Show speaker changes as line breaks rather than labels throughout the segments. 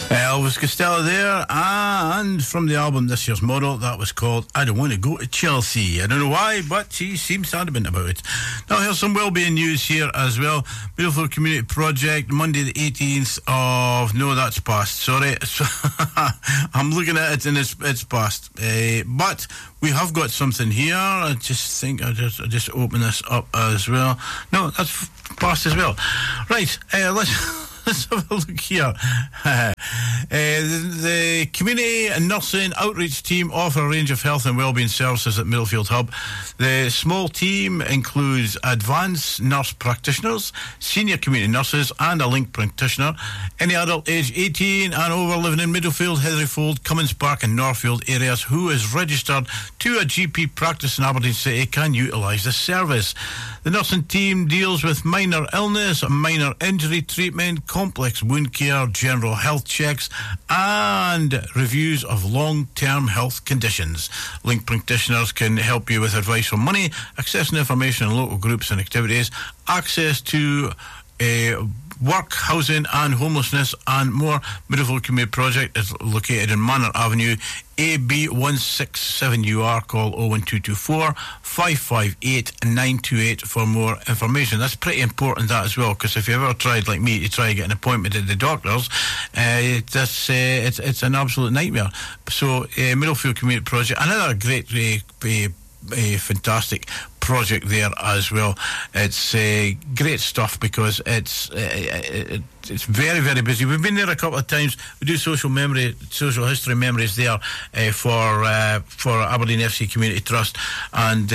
Elvis Costello there, and from the album This Year's Model, that was called I Don't Want to Go to Chelsea. I don't know why, but he seems adamant about it. Now here's some wellbeing news here as well. Beautiful Community Project, Monday the 18th of... No, that's past, sorry. I'm looking at it and it's past. But we have got something here. I just think I'll just open this up as well. No, that's past as well. Right, let's have a look here. The Community and Nursing Outreach Team offer a range of health and wellbeing services at Middlefield Hub. The small team includes advanced nurse practitioners, senior community nurses and a link practitioner. Any adult aged 18 and over living in Middlefield, Heatherfold, Cummins Park and Northfield areas who is registered to a GP practice in Aberdeen City can utilise this service. The nursing team deals with minor illness, minor injury treatment, complex wound care, general health checks and reviews of long-term health conditions. Link practitioners can help you with advice on money, accessing information on local groups and activities, access to work, housing and homelessness and more. Middlefield Community Project is located in Manor Avenue, AB167UR. Call 01224 558 928 for more information. That's pretty important, that as well, because if you've ever tried, like me, to try and get an appointment at the doctors, it's an absolute nightmare. So Middlefield Community Project, another great fantastic project there as well. It's great stuff because it's very, very busy. We've been there a couple of times. We do social history memories there for Aberdeen FC Community Trust, and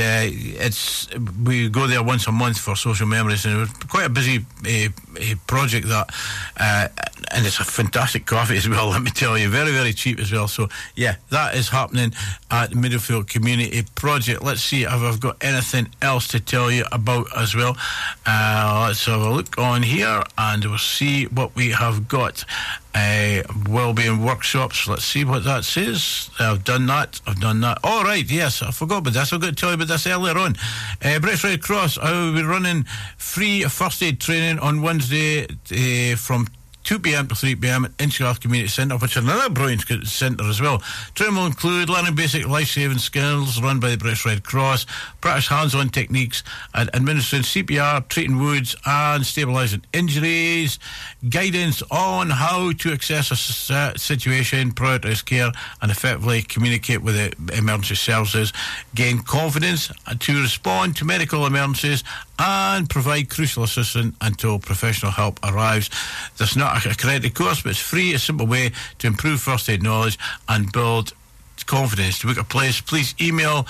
we go there once a month for social memories, and it was quite a busy project that, and it's a fantastic coffee as well, let me tell you, very, very cheap as well. So yeah, that is happening at the Middlefield Community Project. Let's see if I've got anything else to tell you about as well. Let's have a look on here and we'll see what we have got. Wellbeing workshops, let's see what that says. I've done that. All right, yes, I forgot about this. I've got to tell you about this earlier on. British Red Cross, I will be running free first aid training on Wednesday from 2 p.m. to 3 p.m. at Inchgarth Community Centre, which is another brilliant centre as well. Training will include learning basic life-saving skills run by the British Red Cross, practice hands-on techniques and administering CPR, treating wounds and stabilising injuries, guidance on how to assess a situation, prioritise care and effectively communicate with the emergency services, gain confidence to respond to medical emergencies and provide crucial assistance until professional help arrives. There's not a accredited course, but it's free, a simple way to improve first aid knowledge and build confidence. To book a place, please email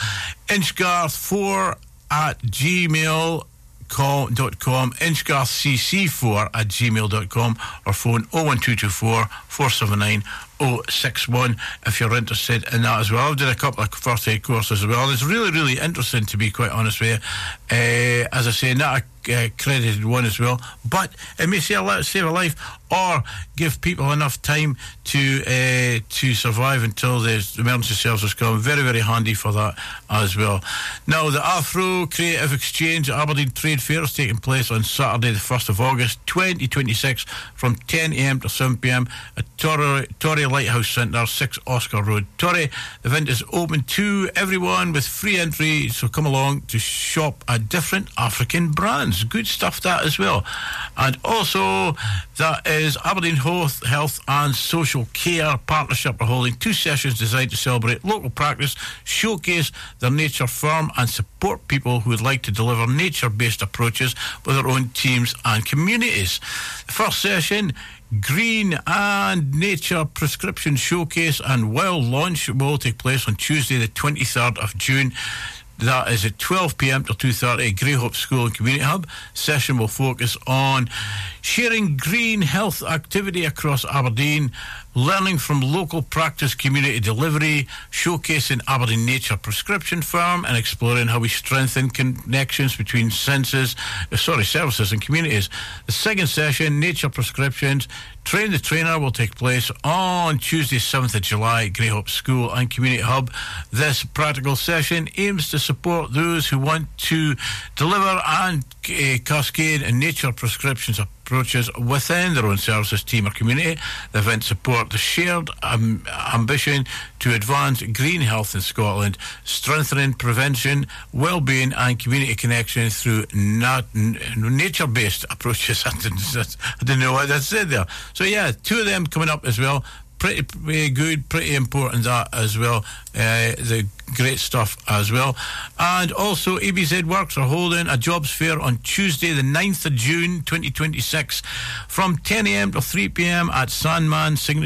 inchgarth4@gmail.com, inchgarthcc4@gmail.com, or phone 01224 479 061 if you're interested in that as well. I've done a couple of first aid courses as well. It's really, really interesting, to be quite honest with you. As I say, not a credited one as well, but it may save a life or give people enough time to survive until the emergency services come. Very, very handy for that as well. Now, the Afro Creative Exchange at Aberdeen Trade Fair is taking place on Saturday the 1st of August 2026 from 10 a.m. to 7 p.m. at Torry Lighthouse Centre, 6 Oscar Road, Torry. The event is open to everyone with free entry, so come along to shop at different African brands. Good stuff, that as well. And also, that is Aberdeen Health and Social Care Partnership are holding 2 sessions designed to celebrate local practice, showcase their nature firm and support people who would like to deliver nature-based approaches with their own teams and communities. The first session, Green and Nature Prescription Showcase and Wild Launch, will take place on Tuesday the 23rd of June. That is at 12 p.m. till 2:30 at Greyhope School and Community Hub. Session will focus on sharing green health activity across Aberdeen, learning from local practice community delivery, showcasing Aberdeen Nature Prescription Farm and exploring how we strengthen connections between services and communities. The second session, Nature Prescriptions, Train the Trainer, will take place on Tuesday 7th of July at Greyhope School and Community Hub. This practical session aims to support those who want to deliver and cascade nature prescriptions approaches within their own services, team or community. The event support the shared ambition to advance green health in Scotland, strengthening prevention, well-being and community connection through nature-based approaches. I didn't know what that said there. So yeah, 2 of them coming up as well. Pretty good, pretty important that as well. The great stuff as well. And also ABZ Works are holding a jobs fair on Tuesday the 9th of June 2026 from 10 a.m. to 3 p.m. at Sandman Signature